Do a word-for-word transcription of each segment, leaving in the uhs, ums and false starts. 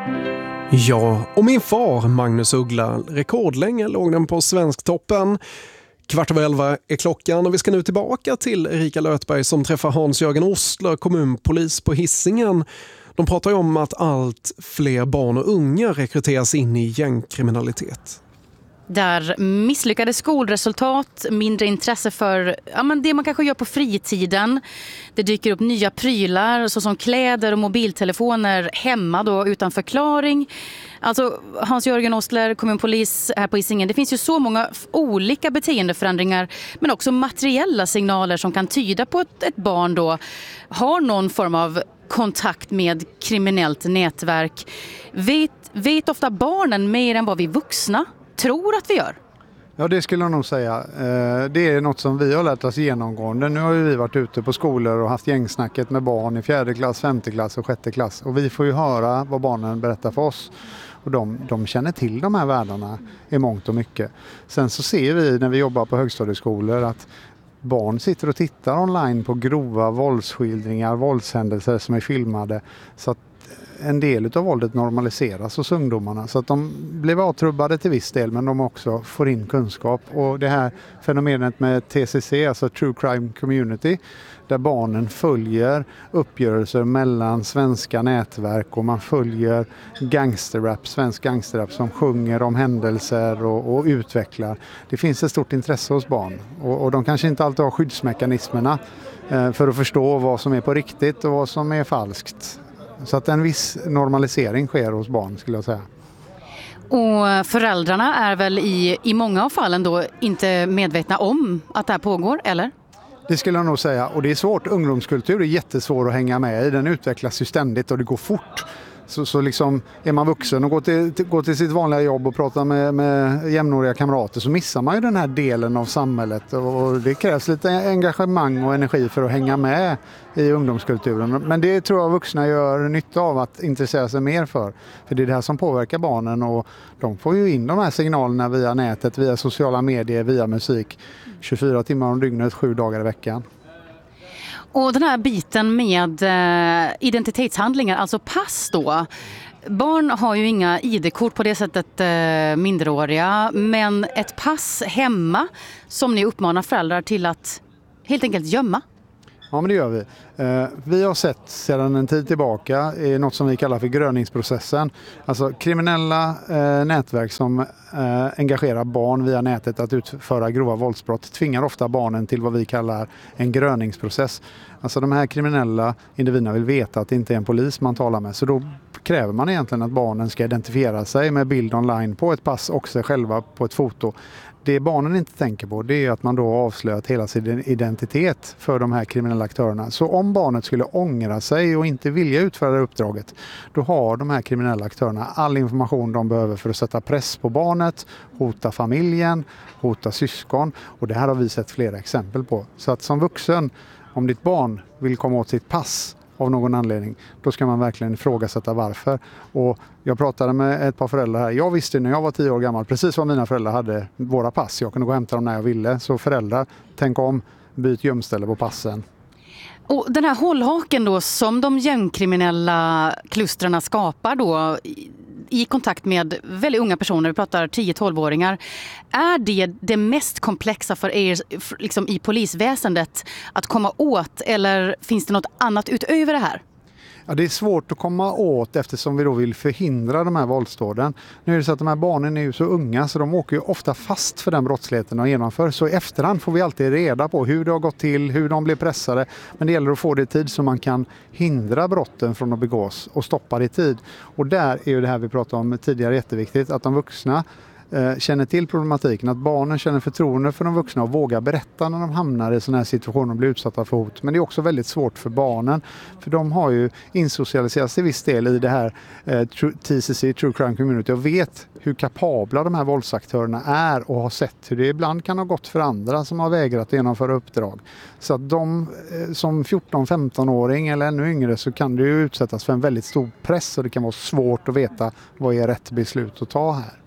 Ja, och min far, Magnus Uggla, rekordlänge låg den på Svensktoppen. Kvart över elva är klockan och vi ska nu tillbaka till Erika Lötberg som träffar Hans-Jörgen Ostler, kommunpolis på Hisingen. De pratar ju om att allt fler barn och unga rekryteras in i gängkriminalitet. Där misslyckade skolresultat, mindre intresse för ja, men det man kanske gör på fritiden. Det dyker upp nya prylar såsom kläder och mobiltelefoner hemma då utan förklaring. Alltså Hans-Jörgen Ostler, kommunpolis här på Hisingen. Det finns ju så många olika beteendeförändringar men också materiella signaler som kan tyda på att ett barn då har någon form av kontakt med kriminellt nätverk. Vet, vet ofta barnen mer än vad vi vuxna tror att vi gör? Ja, det skulle jag nog säga. Det är något som vi har lärt oss genomgående. Nu har ju vi varit ute på skolor och haft gängsnacket med barn i fjärde klass, femte klass och sjätte klass. Och vi får ju höra vad barnen berättar för oss. Och de, de känner till de här världarna i mångt och mycket. Sen så ser vi när vi jobbar på högstadieskolor att barn sitter och tittar online på grova våldsskildringar, våldshändelser som är filmade. Så att en del av våldet normaliseras hos ungdomarna så att de blir avtrubbade till viss del men de också får in kunskap. Och det här fenomenet med T C C, alltså True Crime Community, där barnen följer uppgörelser mellan svenska nätverk och man följer gangsterrap, svensk gangsterrap som sjunger om händelser och, och utvecklar. Det finns ett stort intresse hos barn och, och de kanske inte alltid har skyddsmekanismerna eh, för att förstå vad som är på riktigt och vad som är falskt. Så att en viss normalisering sker hos barn skulle jag säga. Och föräldrarna är väl i, i många av fallen då inte medvetna om att det här pågår, eller? Det skulle jag nog säga. Och det är svårt. Ungdomskultur är jättesvår att hänga med i. Den utvecklas ju ständigt och det går fort. Så, så liksom är man vuxen och går till, till, går till sitt vanliga jobb och pratar med, med jämnåriga kamrater så missar man ju den här delen av samhället. Och det krävs lite engagemang och energi för att hänga med i ungdomskulturen. Men det tror jag vuxna gör nytta av att intressera sig mer för. För det är det här som påverkar barnen och de får ju in de här signalerna via nätet, via sociala medier, via musik. tjugofyra timmar om dygnet, sju dagar i veckan. Och den här biten med eh, identitetshandlingar, alltså pass då. Barn har ju inga I D-kort på det sättet eh, minderåriga, men ett pass hemma som ni uppmanar föräldrar till att helt enkelt gömma. Ja, men det gör vi. Eh, vi har sett sedan en tid tillbaka i något som vi kallar för gröningsprocessen. Alltså kriminella eh, nätverk som eh, engagerar barn via nätet att utföra grova våldsbrott tvingar ofta barnen till vad vi kallar en gröningsprocess. Alltså de här kriminella individerna vill veta att det inte är en polis man talar med. Så då kräver man egentligen att barnen ska identifiera sig med bild online på ett pass och sig själva på ett foto. Det barnen inte tänker på det är att man då avslöjat hela sin identitet för de här kriminella aktörerna. Så om barnet skulle ångra sig och inte vilja utföra uppdraget, då har de här kriminella aktörerna all information de behöver för att sätta press på barnet, hota familjen, hota syskon. Och det här har vi sett flera exempel på. Så att som vuxen, om ditt barn vill komma åt sitt pass av någon anledning, då ska man verkligen ifrågasätta varför. Och jag pratade med ett par föräldrar här. Jag visste när jag var tio år gammal precis vad mina föräldrar hade våra pass. Jag kunde gå och hämta dem när jag ville. Så föräldrar, tänk om, byt gömställe på passen. Och den här hållhaken då som de gängkriminella klusterna skapar då i kontakt med väldigt unga personer, vi pratar tio till tolv-åringar. Är det det mest komplexa för er liksom i polisväsendet att komma åt eller finns det något annat utöver det här? Ja, det är svårt att komma åt eftersom vi då vill förhindra de här våldsdåden. Nu är det så att de här barnen är ju så unga så de åker ju ofta fast för den brottsligheten och genomför. Så i efterhand får vi alltid reda på hur det har gått till, hur de blev pressade. Men det gäller att få det i tid så man kan hindra brotten från att begås och stoppa det i tid. Och där är ju det här vi pratade om tidigare jätteviktigt, att de vuxna känner till problematiken, att barnen känner förtroende för de vuxna och vågar berätta när de hamnar i sådana här situationer och blir utsatta för hot. Men det är också väldigt svårt för barnen, för de har ju insocialiserats till viss del i det här eh, T C C, True Crime Community, och vet hur kapabla de här våldsaktörerna är och har sett hur det ibland kan ha gått för andra som har vägrat genomföra uppdrag. Så att de eh, som fjorton-femton-åring eller ännu yngre så kan det ju utsättas för en väldigt stor press och det kan vara svårt att veta vad är rätt beslut att ta här.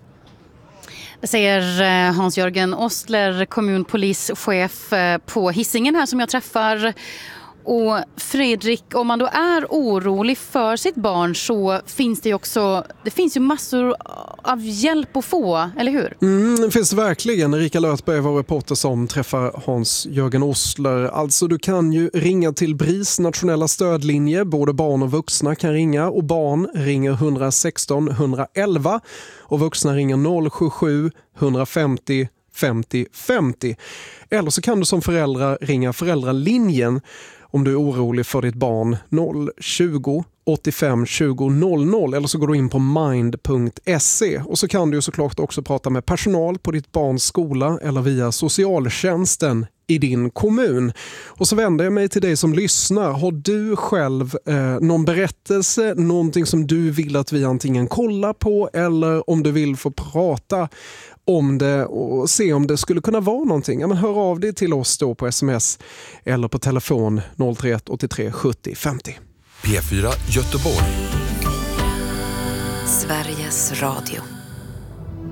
Det säger Hans-Jörgen Ostler, kommunpolischef på Hisingen här som jag träffar. Och Fredrik, om man då är orolig för sitt barn så finns det ju också, det finns ju massor av hjälp att få, eller hur? Mm, det finns verkligen. Erika Lötberg var reporter som träffar Hans-Jörgen Ostler. Alltså du kan ju ringa till B R I S nationella stödlinje. Både barn och vuxna kan ringa och barn ringer ett sex ett ett ett och vuxna ringer noll sju sju ett fem noll femtio femtio. Eller så kan du som förälder ringa föräldralinjen om du är orolig för ditt barn noll tjugo åttiofem tjugo noll noll, eller så går du in på mind punkt se och så kan du ju såklart också prata med personal på ditt barns skola eller via socialtjänsten i din kommun. Och så vänder jag mig till dig som lyssnar. Har du själv eh, någon berättelse, någonting som du vill att vi antingen kollar på eller om du vill få prata om det och se om det skulle kunna vara någonting? Ja, men hör av dig till oss då på sms eller på telefon noll tre ett åttiotre sjuttio femtio. P fyra Göteborg. Sveriges Radio.